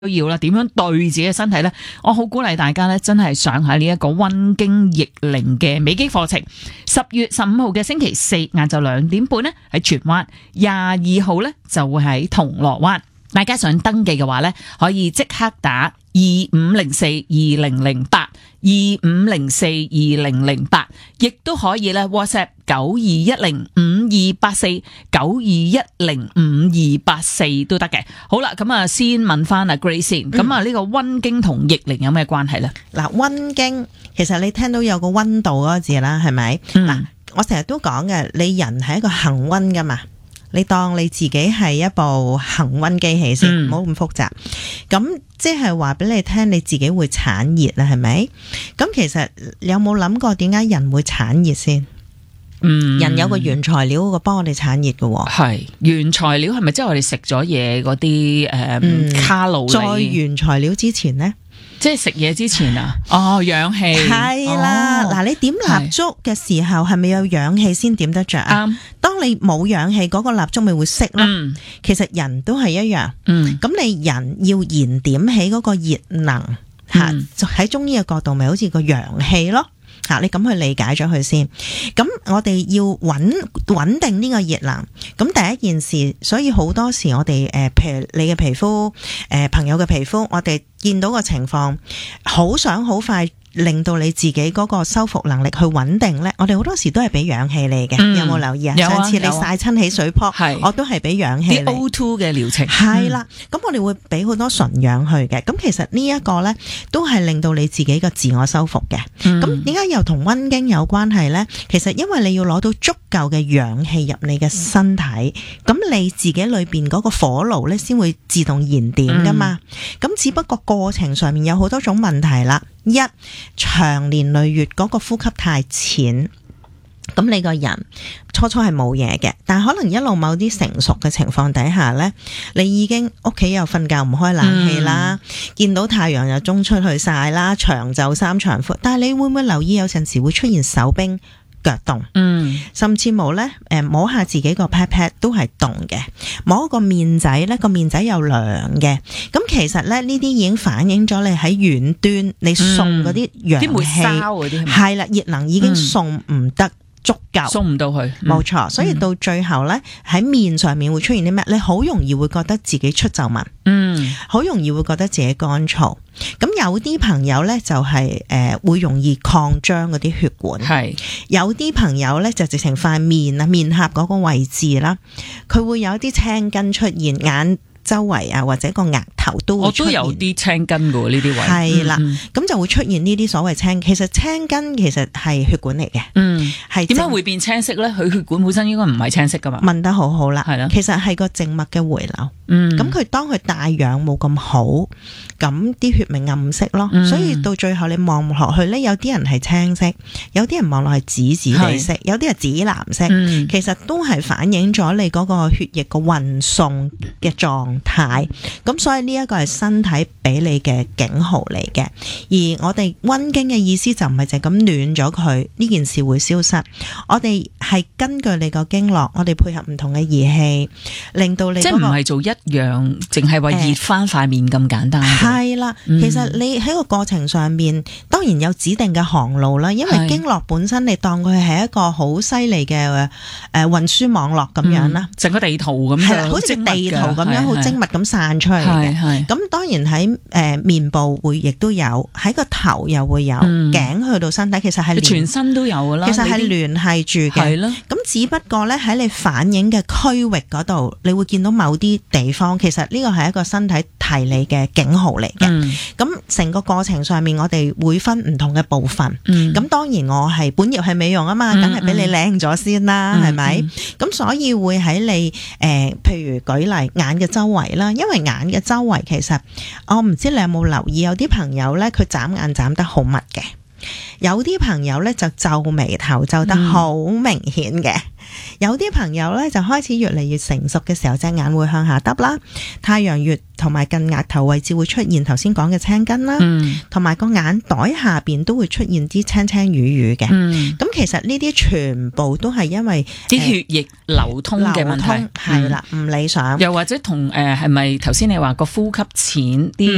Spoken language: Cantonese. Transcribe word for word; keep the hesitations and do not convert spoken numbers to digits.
都要啦，點樣對自己嘅身體呢？我好鼓勵大家呢，真係上下呢一個溫經逆齡嘅美肌課程。十月十五號嘅星期四晏晝兩點半呢，喺荃灣，廿二號呢就會喺銅鑼灣。大家想登記嘅話呢，可以即刻打二五零四二零零八二五零四二零零八，亦都可以咧 WhatsApp 九二一零五二八四九二一零五二八四都得嘅。好啦，咁啊先問翻阿 Grace 先，咁啊呢個溫經同逆齡有咩關係呢？ 嗱，溫經其實你聽到有個溫度嗰個字啦，係咪？嗱、嗯，我成日都講嘅，你人係一個恒溫噶嘛。你當你自己係一部恒溫機器先，唔好咁複雜。咁即係話俾你聽，你自己會產熱啦，係咪？咁其實你有冇諗過點解人會產熱先？嗯，人有個原材料個幫我哋產熱嘅。 係原材料係咪即係我哋食咗嘢嗰啲誒卡路里？ 在原材料之前呢？ 即係食嘢之前啊？哦，氧氣係啦。嗱、哦，你點蠟燭嘅時候係咪有氧氣先點得着啊？啱。當你冇氧氣，嗰、那個蠟燭咪會熄咯。嗯、其實人都係一樣。嗯。咁你人要燃點起嗰個熱能，吓、嗯，喺中醫嘅角度，咪好似個陽氣咯。吓，你咁去理解咗佢先。咁我哋要穩穩定呢個熱能。咁第一件事，所以好多時我哋誒，譬如你嘅皮膚，誒、呃、朋友嘅皮膚，我哋見到個情況，好想好快令到你自己嗰個修復能力去穩定咧，我哋好多時都係俾氧氣你嘅、嗯，有冇留意啊？上次你曬親起水泡，啊、我都係俾氧氣你。啲 O 二 嘅療程係啦，咁、嗯、我哋會俾好多純氧去嘅。咁其實呢一個咧，都係令到你自己個自我修復嘅。咁點解又同溫經有關係咧？其實因為你要攞到足夠嘅氧氣入你嘅身體，咁、嗯、你自己裏邊嗰個火爐咧，先會自動燃點噶嘛。咁、嗯、只不過過程上面有好多種問題啦。一長年累月嗰個呼吸太淺，咁你個人初初係冇嘢嘅，但係可能一路某啲成熟嘅情況底下呢，你已經屋企又瞓覺唔開冷氣啦、嗯，見到太陽又中出去曬啦，長袖衫長褲，但係你會唔會留意有陣時會出現手冰腳凍，嗯，甚至冇咧，誒摸下自己個 pat pat 都係凍嘅，摸個面仔咧，個面仔又涼嘅，咁其實咧呢啲已經反映咗你喺遠端你送嗰啲氧氣，啲煤燒嗰啲係啦，熱能已經送唔得足夠，送唔到去，冇錯、嗯，所以到最後咧喺面上面會出現啲咩？你好容易會覺得自己出皺紋，嗯，好容易會覺得自己乾燥。咁有啲朋友咧就係、是、誒、呃、會容易擴張嗰啲血管，係有啲朋友咧就直情塊面啊面頰嗰個位置啦，佢會有一啲青筋出現，眼周圍啊或者個額頭都會出現，我都有啲青筋嘅呢啲位，係啦，咁、嗯嗯、就會出現呢啲所謂青，其實青筋其實係血管嚟嘅，嗯，係點解會變青色咧？佢血管本身應該唔係青色噶嘛？問得好好啦，係啦，其實係個靜脈嘅回流，嗯，咁佢當佢帶氧冇咁好，咁啲血咪暗色咯、嗯，所以到最後你望落去咧，有啲人係青色，有啲人望落係紫紫地色，有啲係紫藍色、嗯，其實都係反映咗你嗰個血液個運送嘅狀態，咁所以呢一個係身體俾你嘅警號嚟嘅。而我哋溫經嘅意思就唔係淨係咁暖咗佢，呢件事會消失。我哋係根據你個經絡，我哋配合唔同嘅儀器，令到你、嗰個、即係唔係做一樣，淨係話熱翻塊面咁簡單。係、呃、啦，其實你喺個過程上面，當然有指定嘅航路啦，因為經絡本身你當佢係一個好犀利嘅誒運輸網絡咁樣啦，成、嗯、個地圖咁樣，好似地圖咁樣，好精密咁散出嚟嘅。咁當然喺誒、呃、面部會亦都有，喺個頭又會有，頸、嗯、去到身體，其實係全身都有噶啦。其實係聯繫住嘅。係咯。咁只不過咧喺你反映嘅區域嗰度，你會見到某啲地方，其實呢個係一個身體提你嘅警號嚟嘅。咁、嗯、成個過程上面，我哋會分唔同嘅部分。咁、嗯、當然我係本業係美容啊嘛，梗係俾你靚咗先啦，係、嗯、咪？咁、嗯、所以會喺你誒、呃，譬如舉例眼嘅周圍啦，因為眼嘅周圍其實我唔知你有冇留意，有啲朋友咧佢眨眼眨得好密嘅，有啲朋友咧就皺眉頭皺得好明顯嘅。嗯有啲朋友咧就開始越嚟越成熟嘅時候，隻眼會向下耷啦，太陽穴同埋近額頭位置會出現頭先講嘅青筋啦，同埋個眼袋下邊都會出現啲青青瘀瘀嘅。咁、嗯、其實呢啲全部都係因為啲血液流通嘅問題，係啦，唔理想。又或者同誒係咪頭先你話個呼吸淺啲？